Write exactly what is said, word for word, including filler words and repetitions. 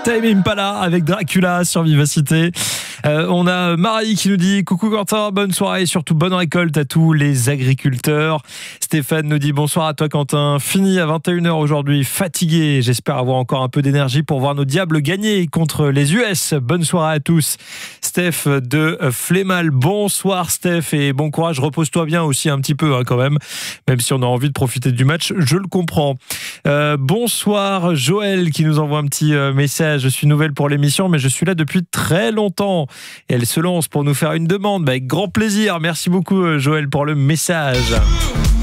Tame Impala avec Dracula sur Vivacité. Euh, on a Marie qui nous dit coucou Quentin, bonne soirée et surtout bonne récolte à tous les agriculteurs. Stéphane nous dit bonsoir à toi Quentin, fini à vingt et une heures aujourd'hui, fatigué, j'espère avoir encore un peu d'énergie pour voir nos diables gagner contre les U S. Bonne soirée à tous. Steph de Flémal, bonsoir Steph et bon courage, repose-toi bien aussi un petit peu hein, quand même, même si on a envie de profiter du match, je le comprends. Euh, bonsoir Joël qui nous envoie un petit euh, message, je suis nouvelle pour l'émission mais je suis là depuis très longtemps. Et elle se lance pour nous faire une demande. Bah, avec grand plaisir. Merci beaucoup Joël pour le message.